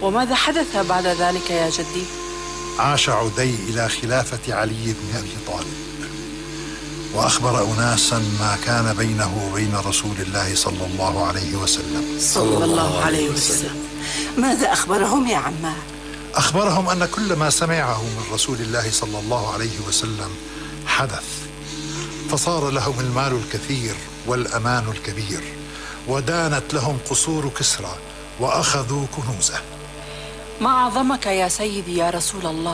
وماذا حدث بعد ذلك يا جدي؟ عاش عدي إلى خلافة علي بن أبي طالب، وأخبر أناسا ما كان بينه وبين رسول الله صلى الله عليه وسلم. صلى الله عليه وسلم. ماذا أخبرهم يا عمار؟ أخبرهم أن كل ما سمعه من رسول الله صلى الله عليه وسلم حدث، فصار لهم المال الكثير والأمان الكبير، ودانت لهم قصور كسرى وأخذوا كنوزه. ما أعظمك يا سيدي يا رسول الله.